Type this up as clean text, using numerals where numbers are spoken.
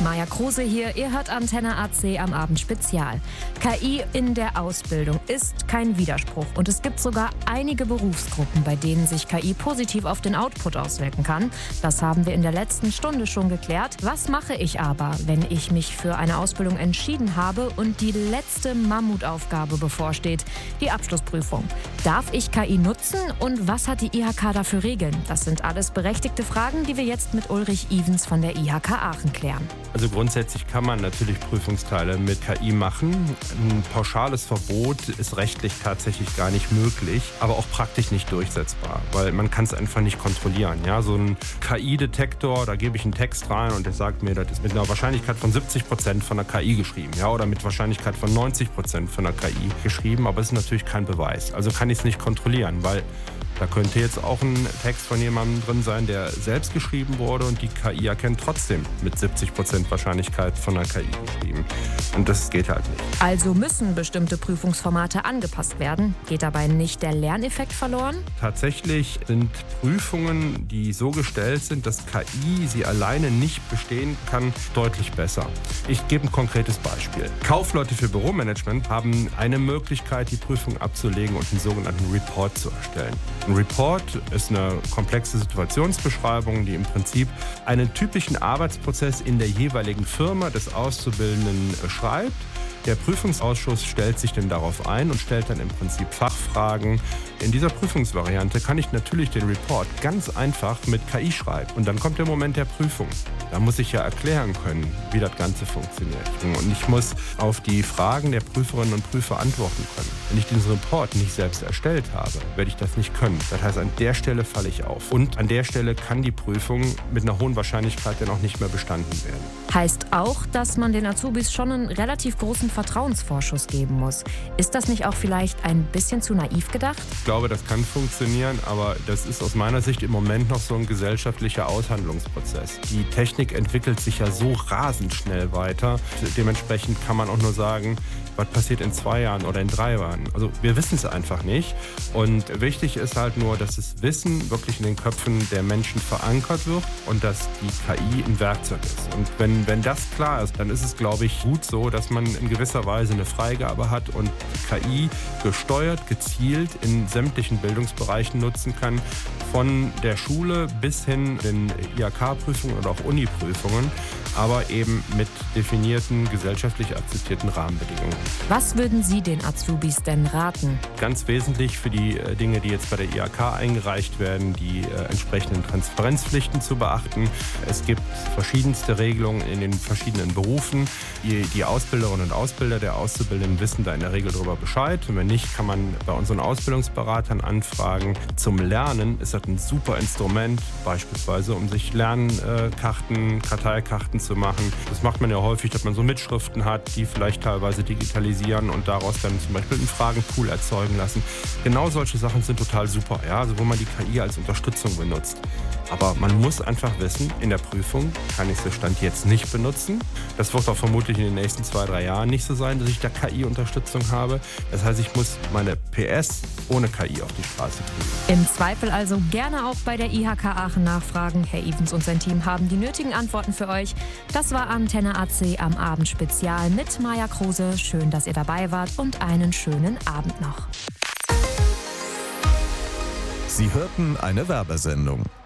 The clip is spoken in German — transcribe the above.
Maja Kruse hier. Ihr hört Antenne AC am Abend Spezial. KI in der Ausbildung ist kein Widerspruch. Und es gibt sogar einige Berufsgruppen, bei denen sich KI positiv auf den Output auswirken kann. Das haben wir in der letzten Stunde schon geklärt. Was mache ich aber, wenn ich mich für eine Ausbildung entschieden habe und die letzte Mammutaufgabe bevorsteht, die Abschlussprüfung? Darf ich KI nutzen und was hat die IHK dafür Regeln? Das sind alles berechtigte Fragen, die wir jetzt mit Ulrich Ivens von der IHK Aachen klären. Also grundsätzlich kann man natürlich Prüfungsteile mit KI machen. Ein pauschales Verbot ist rechtlich tatsächlich gar nicht möglich, aber auch praktisch nicht durchsetzbar, weil man kann es einfach nicht kontrollieren. Ja, so ein KI-Detektor, da gebe ich einen Text rein und der sagt mir, das ist mit einer Wahrscheinlichkeit von 70% von der KI geschrieben, ja, oder mit Wahrscheinlichkeit von 90% von der KI geschrieben, aber es ist natürlich kein Beweis. Also kann ich es nicht kontrollieren, weil da könnte jetzt auch ein Text von jemandem drin sein, der selbst geschrieben wurde und die KI erkennt trotzdem mit 70% Wahrscheinlichkeit von der KI geschrieben. Und das geht halt nicht. Also müssen bestimmte Prüfungsformate angepasst werden? Geht dabei nicht der Lerneffekt verloren? Tatsächlich sind Prüfungen, die so gestellt sind, dass KI sie alleine nicht bestehen kann, deutlich besser. Ich gebe ein konkretes Beispiel. Kaufleute für Büromanagement haben eine Möglichkeit, die Prüfung abzulegen und einen sogenannten Report zu erstellen. Ein Report ist eine komplexe Situationsbeschreibung, die im Prinzip einen typischen Arbeitsprozess in der jeweiligen Firma des Auszubildenden schreibt. Der Prüfungsausschuss stellt sich dann darauf ein und stellt dann im Prinzip Fachfragen. In dieser Prüfungsvariante kann ich natürlich den Report ganz einfach mit KI schreiben. Und dann kommt der Moment der Prüfung. Da muss ich ja erklären können, wie das Ganze funktioniert. Und ich muss auf die Fragen der Prüferinnen und Prüfer antworten können. Wenn ich diesen Report nicht selbst erstellt habe, werde ich das nicht können. Das heißt, an der Stelle falle ich auf. Und an der Stelle kann die Prüfung mit einer hohen Wahrscheinlichkeit dann auch nicht mehr bestanden werden. Heißt auch, dass man den Azubis schon einen relativ großen Vertrauensvorschuss geben muss. Ist das nicht auch vielleicht ein bisschen zu naiv gedacht? Ich glaube, das kann funktionieren, aber das ist aus meiner Sicht im Moment noch so ein gesellschaftlicher Aushandlungsprozess. Die Technik entwickelt sich ja so rasend schnell weiter. Dementsprechend kann man auch nur sagen, was passiert in 2 Jahren oder in 3 Jahren. Also wir wissen es einfach nicht. Und wichtig ist halt nur, dass das Wissen wirklich in den Köpfen der Menschen verankert wird und dass die KI ein Werkzeug ist. Und wenn das klar ist, dann ist es, glaube ich, gut so, dass man in gewisser Weise eine Freigabe hat und KI gesteuert, gezielt in sämtlichen Bildungsbereichen nutzen kann, von der Schule bis hin in IHK-Prüfungen oder auch Uni-Prüfungen, aber eben mit definierten, gesellschaftlich akzeptierten Rahmenbedingungen. Was würden Sie den Azubis denn raten? Ganz wesentlich für die Dinge, die jetzt bei der IHK eingereicht werden, die entsprechenden Transparenzpflichten zu beachten. Es gibt verschiedenste Regelungen in den verschiedenen Berufen. Die Ausbilderinnen und Ausbilder der Auszubildenden wissen da in der Regel darüber Bescheid. Und wenn nicht, kann man bei unseren Ausbildungsberatern anfragen. Zum Lernen ist das ein super Instrument, beispielsweise um sich Lernkarten, Karteikarten zu machen. Das macht man ja häufig, dass man so Mitschriften hat, die vielleicht teilweise digitalisieren und daraus dann zum Beispiel einen Fragenpool erzeugen lassen. Genau solche Sachen sind total super, ja, also wo man die KI als Unterstützung benutzt. Aber man muss einfach wissen, in der Prüfung kann ich es Stand jetzt nicht benutzen. Das wird auch vermutlich in den nächsten 2, 3 Jahren nicht so sein, dass ich da KI-Unterstützung habe. Das heißt, ich muss meine PS ohne KI auf die Straße kriegen. Im Zweifel also gerne auch bei der IHK Aachen nachfragen. Herr Ivens und sein Team haben die nötigen Antworten für euch. Das war Antenne AC am Abend Spezial mit Maja Kruse. Schön, dass ihr dabei wart und einen schönen Abend noch. Sie hörten eine Werbesendung.